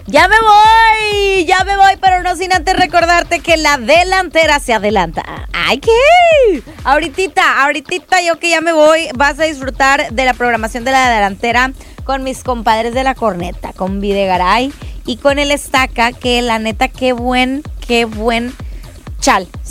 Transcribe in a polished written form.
Ya me voy, pero no sin antes recordarte que la delantera se adelanta. ¡Ay, qué! Ahorita yo que ya me voy, vas a disfrutar de la programación de la delantera con mis compadres de la corneta, con Videgaray y con el Estaca, que la neta, qué buen chal.